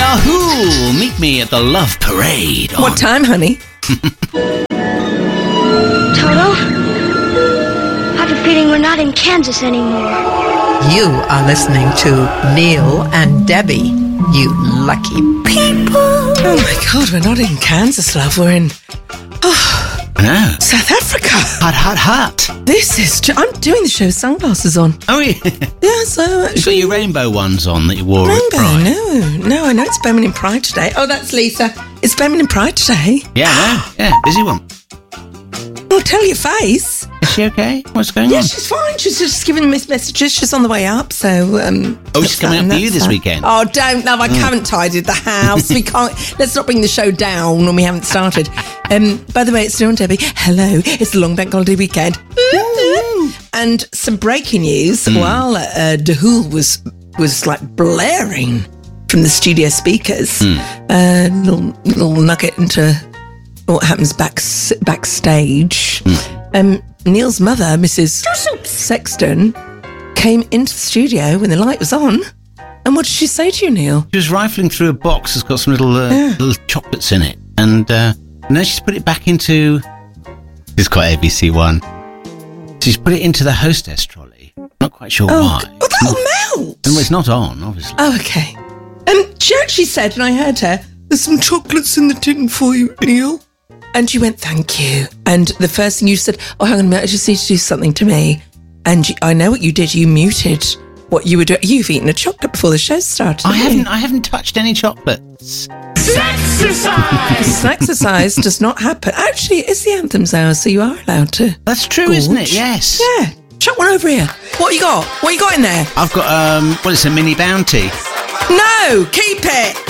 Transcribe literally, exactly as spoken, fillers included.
Yahoo! Meet me at the Love Parade. On... What time, honey? Toto, I have a feeling we're not in Kansas anymore. You are listening to Neil and Debbie, you lucky people. Oh my God, we're not in Kansas, love. We're in oh, No. South Africa. Hot, hot, hot. This is. Ju- I'm doing the show with sunglasses on. Oh, yeah. Yeah, so You got actually. your rainbow ones on that you wore at Rainbow? Pride. No, no. I know it's Birmingham Pride today. Oh, that's Lisa. It's Birmingham Pride today. Yeah, no. Yeah, busy one. Well, tell your face. Is she okay? What's going Yeah, on? she's fine. She's just giving me messages. She's on the way up, so... Um, Oh, she's that's coming that up and to you that's this that. weekend. Oh, don't, love. I haven't tidied the house. We can't... Let's not bring the show down when we haven't started. Um, by the way, it's Neil and Debbie. Hello. It's the long bank holiday weekend. And some breaking news. Mm. While uh, Dahul was, was, like, blaring from the studio speakers, Mm. uh, little, little nugget into what happens back, backstage... Mm. Um, Neil's mother, Missus Sexton, came into the studio when the light was on. And what did she say to you, Neil? She was rifling through a box that's got some little uh, Yeah. little chocolates in it. And uh, now she's put it back into... It's quite A B C one. She's put it into the hostess trolley. Not quite sure Oh, why. oh that'll melt. And it's not on, obviously. Oh, okay. Um, she actually said, and I heard her, there's some chocolates in the tin for you, Neil. And you went, thank you. And the first thing you said, oh, hang on a minute, I just need to do something to me. And you, I know what you did. You muted what you were doing. You've eaten a chocolate before the show started. I haven't you? haven't I haven't touched any chocolates. Sexercise! Exercise does not happen. Actually, it is the anthems hour, so you are allowed to. That's true, isn't it? Gorge. Yes. Yeah. Chuck one over here. What you got? What you got in there? I've got, um, well, it's a mini bounty. No, keep it.